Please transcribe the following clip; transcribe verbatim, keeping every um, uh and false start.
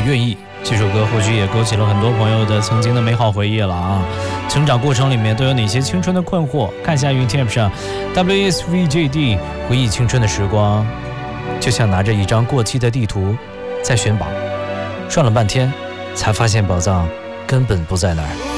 愿意。这首歌或许也勾起了很多朋友的曾经的美好回忆了啊！成长过程里面都有哪些青春的困惑？看一下云 T A P 上 W S V J D 回忆青春的时光，就像拿着一张过期的地图在寻宝，转了半天才发现宝藏根本不在那儿。